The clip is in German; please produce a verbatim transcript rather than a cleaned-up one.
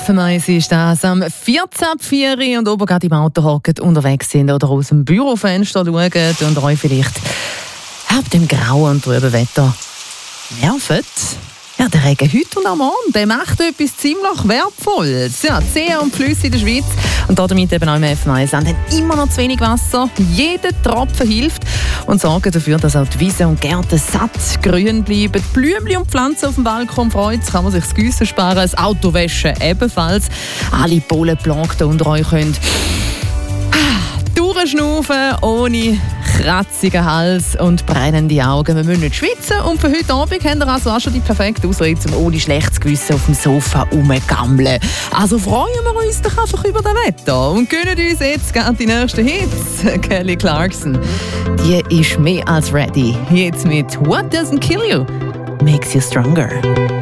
F M eins ist das am vierzehn Uhr vier und oben gerade im Auto hocken, unterwegs sind oder aus dem Bürofenster schauen und euch vielleicht ab dem grauen und trüben Wetter nervt. Ja, der Regen heute und am Morgen, der macht etwas ziemlich Wertvolles. Ja, die Seen und Flüsse in der Schweiz und damit eben auch im F M eins haben immer noch zu wenig Wasser. Jeder Tropfen hilft und sorgen dafür, dass auch die Wiesen und Gärten satt grün bleiben. Blümchen und Pflanzen auf dem Balkon freut, kann man sich das Giessen sparen, das Autowaschen ebenfalls. Alle Pollenplagten unter euch können durchschnaufen, ohne kratzigen Hals und brennende Augen. Wir müssen nicht schwitzen und für heute Abend haben wir also auch schon die perfekte Ausrede, um ohne schlechtes Gewissen auf dem Sofa rumgammeln. Also freuen wir uns doch einfach über das Wetter und gönnen uns jetzt gerade die nächsten Hits. Kelly Clarkson, die ist mehr als ready. Jetzt mit What Doesn't Kill You Makes You Stronger.